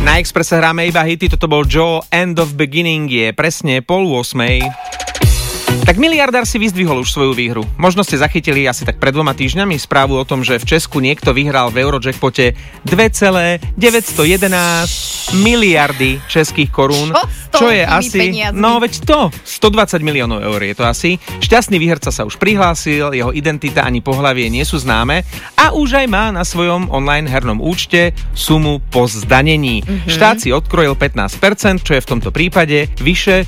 Na Expresse hráme iba hity, toto bol Joe, End of Beginning, je presne 7:30. Tak miliardár si vyzdvihol už svoju výhru. Možno ste zachytili asi tak pred 2 týždňami správu o tom, že v Česku niekto vyhral v Eurojackpote 2,911 miliardy českých korún. Čo je asi, peniazmi? no veď to, 120 miliónov eur je to asi. Šťastný výherca sa už prihlásil, jeho identita ani pohlavie nie sú známe a už aj má na svojom online hernom účte sumu po zdanení. Štát si odkrojil 15%, čo je v tomto prípade vyše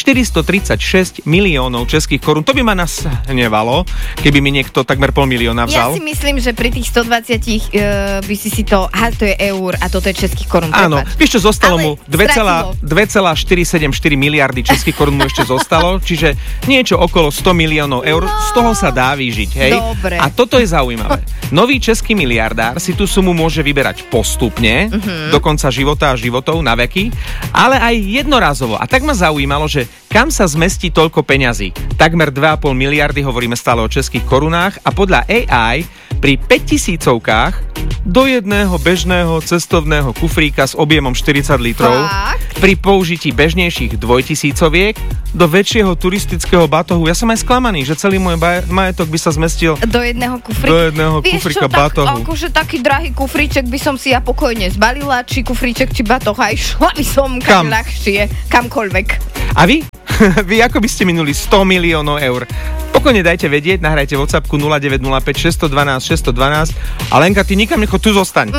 436 miliónov českých korún. To by ma nás hnevalo, keby mi niekto takmer 500 000 vzal. Ja si myslím, že pri tých 120 by si to... Aha, to je eur a toto je českých korún. Áno, vieš čo, zostalo mu stratilo. 2,474 miliardy českých korún mu ešte zostalo, čiže niečo okolo 100 miliónov eur, z toho sa dá vyžiť, hej? Dobre. A toto je zaujímavé. Nový český miliardár si tú sumu môže vyberať postupne, do konca života a životov na veky, ale aj jednorazovo. A tak ma zaujímalo, že kam sa zmestí toľko peňazí? Takmer 2,5 miliardy, hovoríme stále o českých korunách a podľa AI pri 5000-kách do jedného bežného cestovného kufríka s objemom 40 litrov, pri použití bežnejších 2000-oviek do väčšieho turistického batohu. Ja som aj sklamaný, že celý môj majetok by sa zmestil do jedného kufríka. Do jedného kufríka batohu. Akože taký drahý kufríček by som si ja pokojne zbalila, či kufríček, či batoh, a išla by som kam ľahšie, kamkoľvek. A vy? Vy ako by ste minuli 100 miliónov eur? Pokojne dajte vedieť, nahrajte WhatsAppku 0905 612 612 a Lenka, ty nikam nechoď, tu zostaň.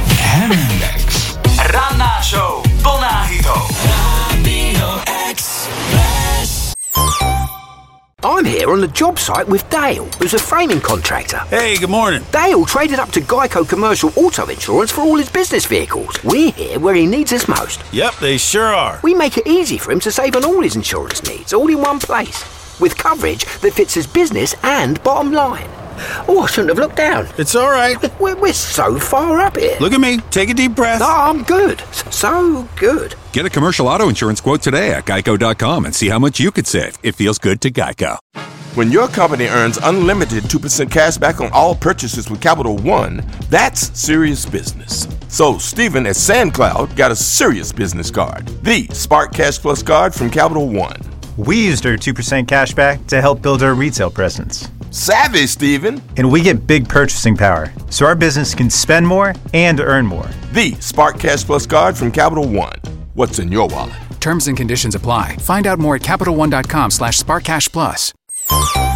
Index. Ranná show plná hitov. Radio Express. I'm here on the job site with Dale, who's a framing contractor. Hey, good morning. Dale traded up to Geico Commercial Auto Insurance for all his business vehicles. We're here where he needs us most. Yep, they sure are. We make it easy for him to save on all his insurance needs, all in one place, with coverage that fits his business and bottom line. Oh, I shouldn't have looked down. It's all right. We're so far up here. Look at me. Take a deep breath. No, I'm good. So good. Get a commercial auto insurance quote today at geico.com and see how much you could save. It feels good to Geico. When your company earns unlimited 2% cash back on all purchases with Capital One, that's serious business. So Stephen at SandCloud got a serious business card, the Spark Cash Plus card from Capital One. We used our 2% cash back to help build our retail presence. Savvy, Stephen. And we get big purchasing power, so our business can spend more and earn more. The Spark Cash Plus card from Capital One. What's in your wallet? Terms and conditions apply. Find out more at CapitalOne.com/SparkCashPlus.